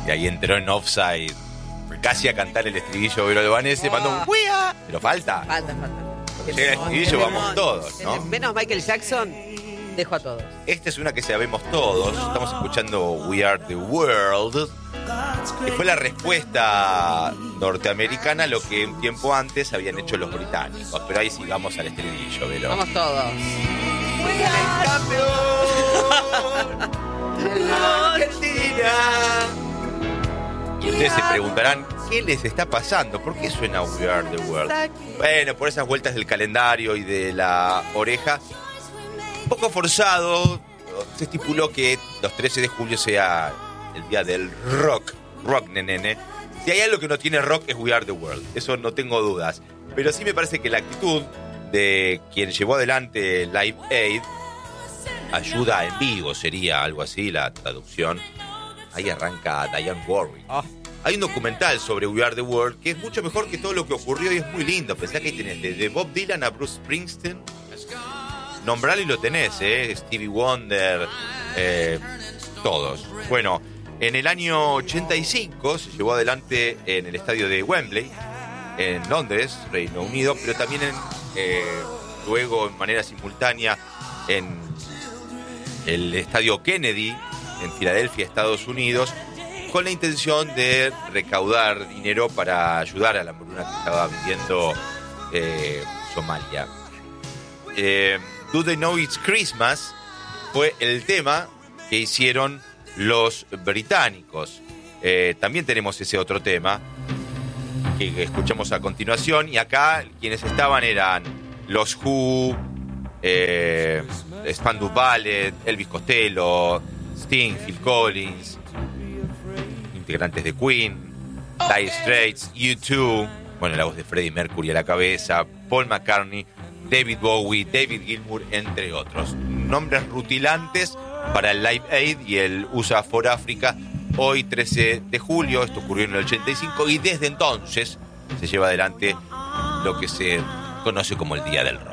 Y ahí entró en offside, casi a cantar el estribillo Vero Albanese, mandó un ¡Wea! Pero falta. Falta. Cuando llega el estribillo vamos todos, ¿no? Menos Michael Jackson, dejo a todos. Esta es una que sabemos todos. Estamos escuchando We Are the World, que fue la respuesta norteamericana a lo que un tiempo antes habían hecho los británicos. Pero ahí sí vamos al estribillo, Vero. Vamos todos. Y ustedes se preguntarán, ¿qué les está pasando? ¿Por qué suena We Are the World? Bueno, por esas vueltas del calendario y de la oreja. Un poco forzado, se estipuló que los 13 de julio sea el día del rock. Rock, nene. Si hay algo que no tiene rock es We Are the World. Eso no tengo dudas. Pero sí me parece que la actitud de quien llevó adelante Live Aid, ayuda en vivo sería algo así la traducción. Ahí arranca Diane Warwick. Hay un documental sobre We Are the World que es mucho mejor que todo lo que ocurrió y es muy lindo. Pensá que ahí tenés desde Bob Dylan a Bruce Springsteen. Nombralo y lo tenés, Stevie Wonder, todos. Bueno, en el año 85 se llevó adelante en el estadio de Wembley, en Londres, Reino Unido, pero también luego en manera simultánea en el estadio Kennedy, en Filadelfia, Estados Unidos, con la intención de recaudar dinero para ayudar a la hambruna que estaba viviendo Somalia. Do They Know It's Christmas fue el tema que hicieron los británicos. También tenemos ese otro tema que escuchamos a continuación, y acá quienes estaban eran los Who, Spandau Ballet, Elvis Costello, Sting, Phil Collins, integrantes de Queen, Dire Straits, U2, bueno, la voz de Freddie Mercury a la cabeza, Paul McCartney, David Bowie, David Gilmour, entre otros. Nombres rutilantes para el Live Aid y el USA for Africa. Hoy, 13 de julio, esto ocurrió en el 85, y desde entonces se lleva adelante lo que se conoce como el Día del Rock.